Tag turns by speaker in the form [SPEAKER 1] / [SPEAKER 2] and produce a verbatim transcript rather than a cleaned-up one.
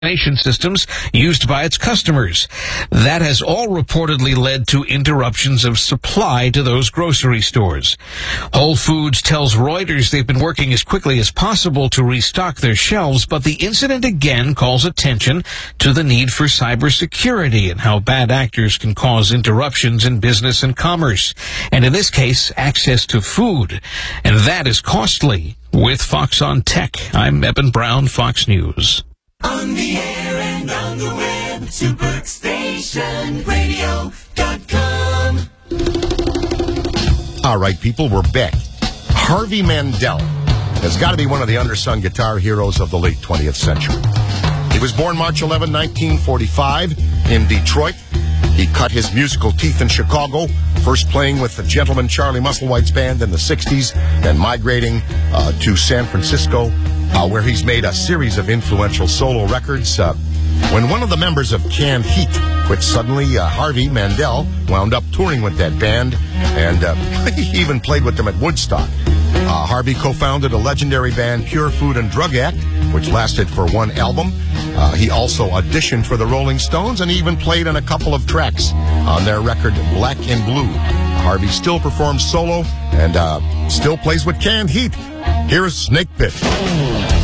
[SPEAKER 1] systems used by its customers. That has all reportedly led to interruptions of supply to those grocery stores. Whole Foods tells Reuters they've been working as quickly as possible to restock their shelves, but the incident again calls attention to the need for cybersecurity and how bad actors can cause interruptions in business and commerce, and in this case, access to food. And that is costly. With Fox on Tech, I'm Eben Brown, Fox News.
[SPEAKER 2] On the air and on the web, superstation radio dot com.
[SPEAKER 3] All right, people, we're back. Harvey Mandel has got to be one of the undersung guitar heroes of the late twentieth century. He was born March eleventh, nineteen forty-five in Detroit. He cut his musical teeth in Chicago, first playing with the Gentleman Charlie Musselwhite's band in the sixties, then migrating uh, to San Francisco, uh, where he's made a series of influential solo records. Uh, when one of the members of Canned Heat quit suddenly, uh, Harvey Mandel wound up touring with that band, and uh, he even played with them at Woodstock. Uh, Harvey co-founded a legendary band, Pure Food and Drug Act, which lasted for one album. Uh, he also auditioned for the Rolling Stones and even played on a couple of tracks on their record Black and Blue. Harvey still performs solo and uh, still plays with Canned Heat. Here is Snake Pit.